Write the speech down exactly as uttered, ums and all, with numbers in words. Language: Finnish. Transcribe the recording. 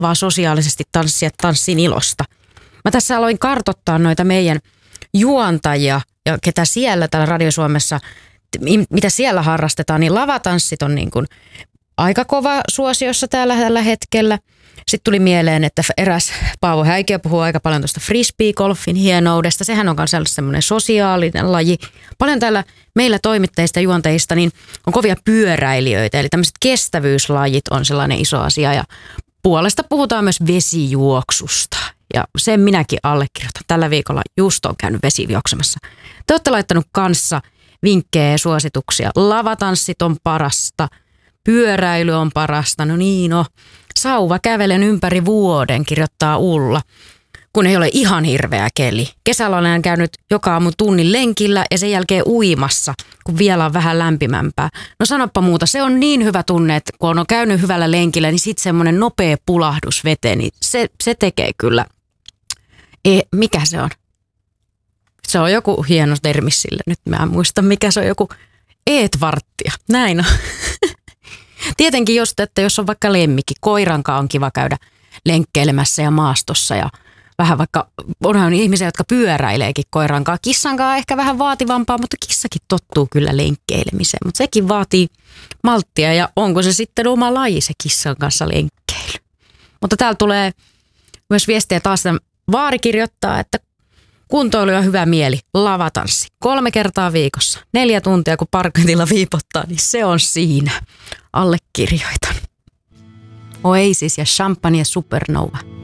vaan sosiaalisesti tanssia tanssin ilosta. Mä tässä aloin kartoittaa noita meidän juontajia ja ketä siellä täällä Radio Suomessa, mitä siellä harrastetaan, niin lavatanssit on niin kuin aika kova suosiossa täällä tällä hetkellä. Sitten tuli mieleen, että eräs Paavo Häikiö puhuu aika paljon tuosta frisbee-golfin hienoudesta. Sehän on myös semmoinen sosiaalinen laji. Paljon täällä meillä toimittajista ja juontajista niin on kovia pyöräilijöitä, eli tämmöiset kestävyyslajit on sellainen iso asia. Ja puolesta puhutaan myös vesijuoksusta. Ja sen minäkin allekirjoitan. Tällä viikolla just on käynyt vesijuoksemassa. Te olette laittanut kanssa vinkkejä ja suosituksia. Lavatanssit on parasta. Pyöräily on parasta. No niin, no. Sauva kävelen ympäri vuoden, kirjoittaa Ulla, kun ei ole ihan hirveä keli. Kesällä olen käynyt joka aamu tunnin lenkillä ja sen jälkeen uimassa, kun vielä on vähän lämpimämpää. No sanoppa muuta, se on niin hyvä tunne, että kun on käynyt hyvällä lenkillä, niin sitten semmoinen nopea pulahdus veteen, niin se, se tekee kyllä. E, mikä se on? Se on joku hieno termi sille. Nyt mä en muista, mikä se on, joku eetvarttia. Näin on. Tietenkin just, että jos on vaikka lemmikki, koirankaan on kiva käydä lenkkeilemässä ja maastossa ja vähän vaikka, onhan ihmisiä, jotka pyöräileekin koirankaan. Kissankaan ehkä vähän vaativampaa, mutta kissakin tottuu kyllä lenkkeilemiseen, mutta sekin vaatii malttia ja onko se sitten oma laji se kissan kanssa lenkkeily. Mutta täällä tulee myös viestiä taas, Vaari kirjoittaa, että kuntoilu ja hyvä mieli, lavatanssi. Kolme kertaa viikossa, neljä tuntia kun parketilla viipottaa, niin se on siinä. Allekirjoitan. Oasis ja Champagne Supernova.